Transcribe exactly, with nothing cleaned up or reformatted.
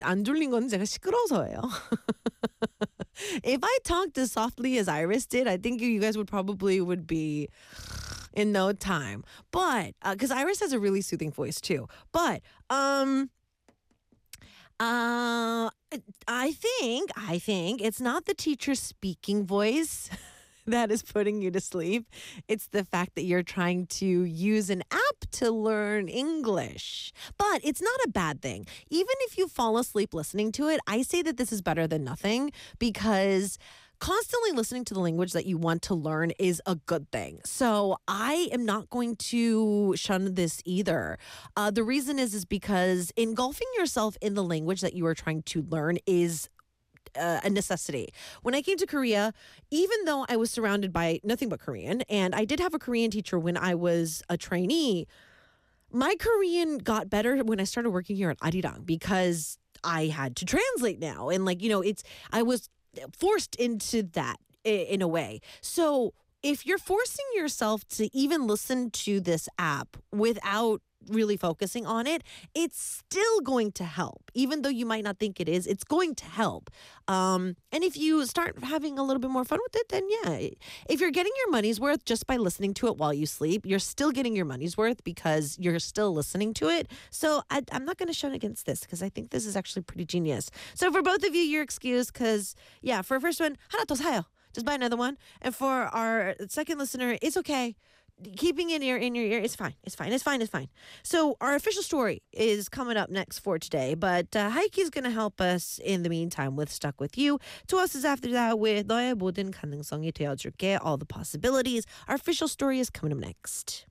안 졸린 거는 제가 시끄러워서예요. If I talked as softly as Iris did, I think you guys would probably would be in no time. But because uh, Iris has a really soothing voice too. But um uh I think I think it's not the teacher's speaking voice that is putting you to sleep. It's the fact that you're trying to use an app to learn English. But it's not a bad thing. Even if you fall asleep listening to it, I say that this is better than nothing because constantly listening to the language that you want to learn is a good thing. So I am not going to shun this either. Uh, the reason is is because engulfing yourself in the language that you are trying to learn is Uh, a necessity. When I came to Korea, even though I was surrounded by nothing but Korean, and I did have a Korean teacher when I was a trainee, my Korean got better when I started working here at Arirang because I had to translate now. And like, you know, it's, I was forced into that in a way. So if you're forcing yourself to even listen to this app without really focusing on it, it's still going to help. Even though you might not think it is, it's going to help. Um, and if you start having a little bit more fun with it, then yeah. If you're getting your money's worth just by listening to it while you sleep, you're still getting your money's worth because you're still listening to it. So I, I'm not going to shun against this because I think this is actually pretty genius. So for both of you, you're excused because, yeah, for a first one, 하나 더 사요. Just buy another one. And for our second listener, it's okay. Keeping it in your in your ear is fine. It's fine. It's fine. It's fine. So our official story is coming up next for today, but uh, Heike is going to help us in the meantime with Stuck With You. To us is after that with 너의 모든 가능성이 되어줄게, all the possibilities. Our official story is coming up next.